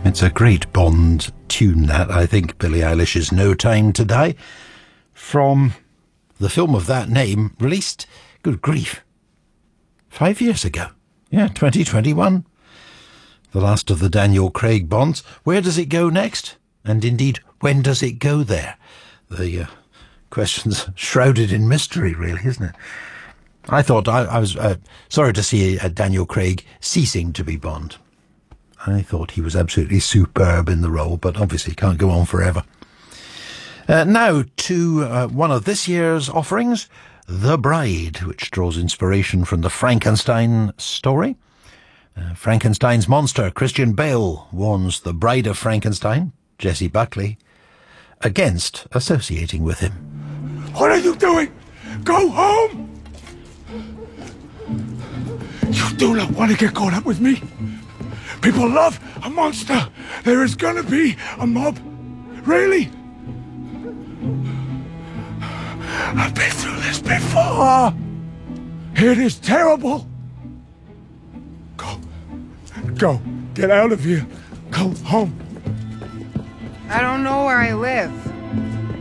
It's a great Bond tune, that. I think Billie Eilish's No Time to Die, from the film of that name, released, good grief, 5 years ago. Yeah, 2021. The last of the Daniel Craig Bonds. Where does it go next? And indeed, when does it go there? The question's shrouded in mystery, really, isn't it? I thought I was sorry to see Daniel Craig ceasing to be Bond. I thought he was absolutely superb in the role, but obviously can't go on forever. Now to one of this year's offerings, The Bride, which draws inspiration from the Frankenstein story. Frankenstein's monster, Christian Bale, warns the bride of Frankenstein, Jessie Buckley, against associating with him. What are you doing? Go home! You do not want to get caught up with me. People love a monster. There is gonna be a mob. Really? I've been through this before. It is terrible. Go. Get out of here. Go home. I don't know where I live.